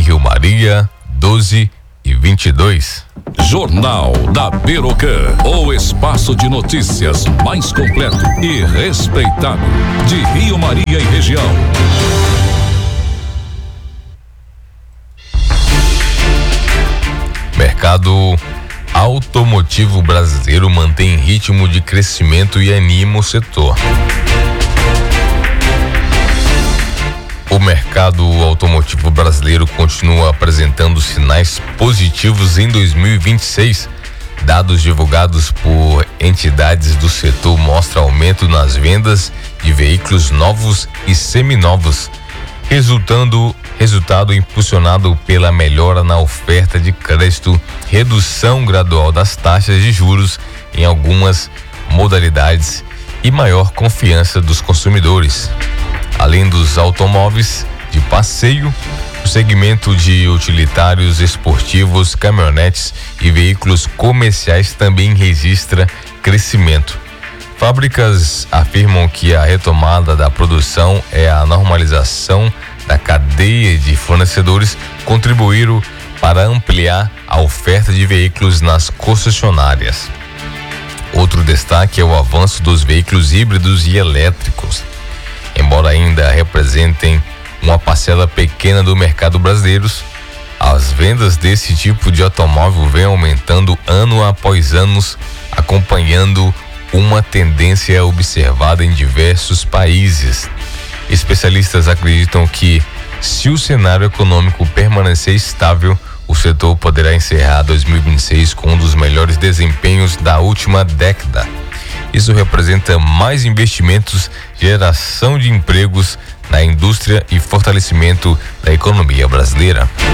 Rio Maria, 12h22. Jornal da Berocã, o espaço de notícias mais completo e respeitado de Rio Maria e região. Mercado automotivo brasileiro mantém ritmo de crescimento e anima o setor. O mercado automotivo brasileiro continua apresentando sinais positivos em 2026. Dados divulgados por entidades do setor mostram aumento nas vendas de veículos novos e seminovos, resultado impulsionado pela melhora na oferta de crédito, redução gradual das taxas de juros em algumas modalidades e maior confiança dos consumidores. Além dos automóveis de passeio, o segmento de utilitários esportivos, caminhonetes e veículos comerciais também registra crescimento. Fábricas afirmam que a retomada da produção e a normalização da cadeia de fornecedores contribuíram para ampliar a oferta de veículos nas concessionárias. Outro destaque é o avanço dos veículos híbridos e elétricos. Embora ainda representem uma parcela pequena do mercado brasileiro, as vendas desse tipo de automóvel vêm aumentando ano após ano, acompanhando uma tendência observada em diversos países. Especialistas acreditam que, se o cenário econômico permanecer estável, o setor poderá encerrar 2026 com um dos melhores desempenhos da última década. Isso representa mais investimentos, geração de empregos na indústria e fortalecimento da economia brasileira.